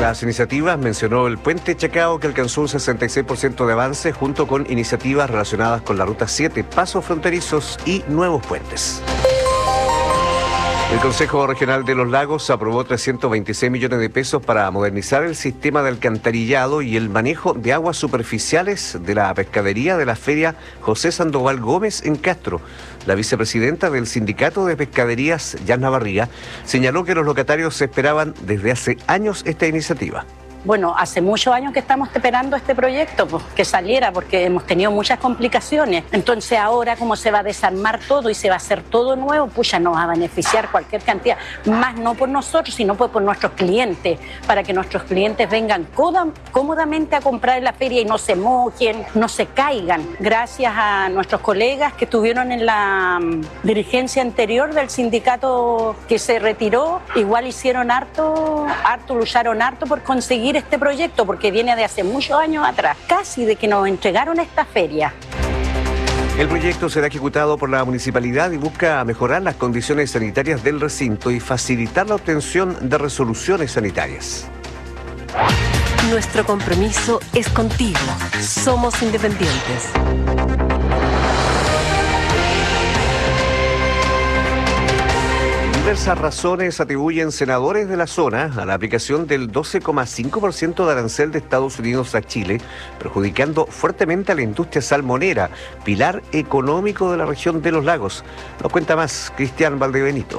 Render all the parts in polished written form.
las iniciativas mencionó el puente Chacao, que alcanzó un 66% de avance, junto con iniciativas relacionadas con la Ruta 7, pasos fronterizos y nuevos puentes. El Consejo Regional de los Lagos aprobó 326 millones de pesos para modernizar el sistema de alcantarillado y el manejo de aguas superficiales de la pescadería de la Feria José Sandoval Gómez en Castro. La vicepresidenta del Sindicato de Pescaderías, Yasna Barriga, señaló que los locatarios esperaban desde hace años esta iniciativa. Bueno, hace muchos años que estamos esperando este proyecto, pues, que saliera, porque hemos tenido muchas complicaciones. Entonces ahora, como se va a desarmar todo y se va a hacer todo nuevo, pues ya nos va a beneficiar cualquier cantidad. Más no por nosotros, sino pues por nuestros clientes, para que nuestros clientes vengan cómodamente a comprar en la feria y no se mojen, no se caigan. Gracias a nuestros colegas que estuvieron en la dirigencia anterior del sindicato que se retiró, igual hicieron harto, lucharon harto por conseguir este proyecto, porque viene de hace muchos años atrás, casi de que nos entregaron esta feria. El proyecto será ejecutado por la municipalidad y busca mejorar las condiciones sanitarias del recinto y facilitar la obtención de resoluciones sanitarias. Nuestro compromiso es contigo. Somos independientes. Diversas razones atribuyen senadores de la zona a la aplicación del 12,5% de arancel de Estados Unidos a Chile, perjudicando fuertemente a la industria salmonera, pilar económico de la región de los lagos. Nos cuenta más Cristian Valdebenito.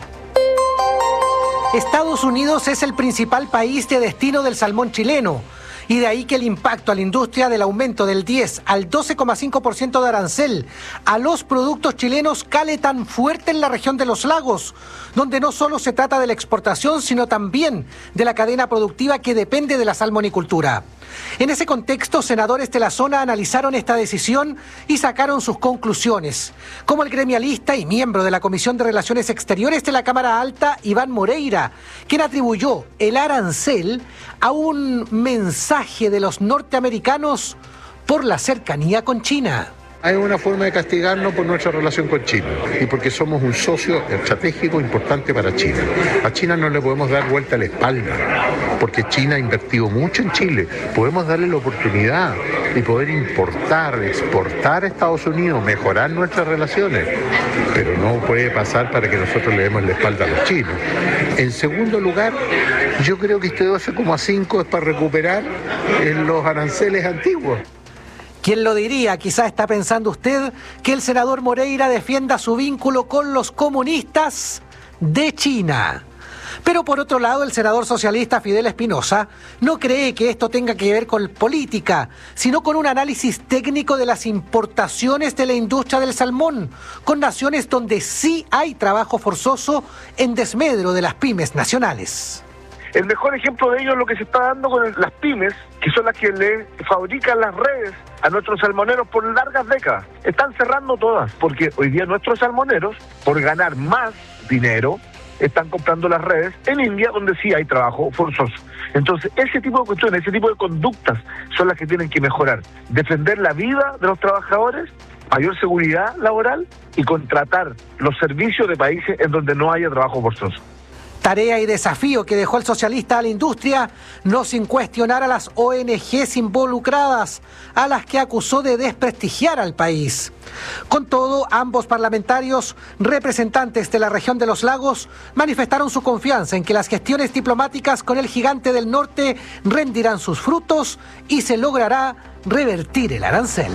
Estados Unidos es el principal país de destino del salmón chileno. Y de ahí que el impacto a la industria del aumento del 10 al 12,5% de arancel a los productos chilenos cale tan fuerte en la región de los lagos, donde no solo se trata de la exportación, sino también de la cadena productiva que depende de la salmonicultura. En ese contexto, senadores de la zona analizaron esta decisión y sacaron sus conclusiones, como el gremialista y miembro de la Comisión de Relaciones Exteriores de la Cámara Alta, Iván Moreira, quien atribuyó el arancel a un mensaje de los norteamericanos por la cercanía con China. Hay una forma de castigarnos por nuestra relación con China y porque somos un socio estratégico importante para China. A China no le podemos dar vuelta a la espalda, porque China ha invertido mucho en Chile. Podemos darle la oportunidad y poder importar, exportar a Estados Unidos, mejorar nuestras relaciones, pero no puede pasar para que nosotros le demos la espalda a los chinos. En segundo lugar, yo creo que este 12,5 es para recuperar los aranceles antiguos. ¿Quién lo diría? Quizá está pensando usted que el senador Moreira defienda su vínculo con los comunistas de China. Pero por otro lado, el senador socialista Fidel Espinosa no cree que esto tenga que ver con política, sino con un análisis técnico de las importaciones de la industria del salmón, con naciones donde sí hay trabajo forzoso en desmedro de las pymes nacionales. El mejor ejemplo de ello es lo que se está dando con las pymes, que son las que le fabrican las redes a nuestros salmoneros por largas décadas. Están cerrando todas, porque hoy día nuestros salmoneros, por ganar más dinero, están comprando las redes en India, donde sí hay trabajo forzoso. Entonces, ese tipo de cuestiones, ese tipo de conductas son las que tienen que mejorar. Defender la vida de los trabajadores, mayor seguridad laboral y contratar los servicios de países en donde no haya trabajo forzoso. Tarea y desafío que dejó el socialista a la industria, no sin cuestionar a las ONGs involucradas, a las que acusó de desprestigiar al país. Con todo, ambos parlamentarios, representantes de la región de los lagos, manifestaron su confianza en que las gestiones diplomáticas con el gigante del norte rendirán sus frutos y se logrará revertir el arancel.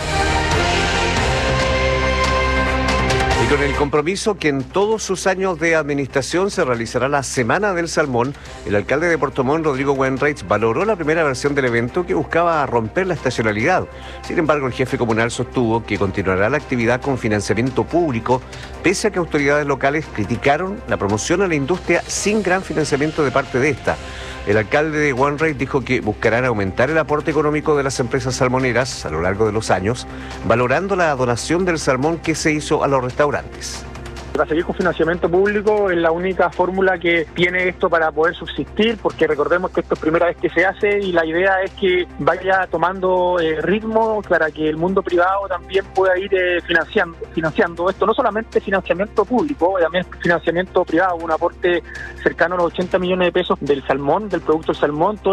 Y con el compromiso que en todos sus años de administración se realizará la Semana del Salmón, el alcalde de Puerto Montt, Rodrigo Wenreich, valoró la primera versión del evento que buscaba romper la estacionalidad. Sin embargo, el jefe comunal sostuvo que continuará la actividad con financiamiento público, pese a que autoridades locales criticaron la promoción a la industria sin gran financiamiento de parte de esta. El alcalde de Wenreich dijo que buscarán aumentar el aporte económico de las empresas salmoneras a lo largo de los años, valorando la donación del salmón que se hizo a los restaurantes. Para seguir con financiamiento público es la única fórmula que tiene esto para poder subsistir, porque recordemos que esto es primera vez que se hace y la idea es que vaya tomando ritmo para que el mundo privado también pueda ir financiando esto, no solamente financiamiento público, también financiamiento privado, un aporte cercano a los 80 millones de pesos del salmón, del producto del salmón.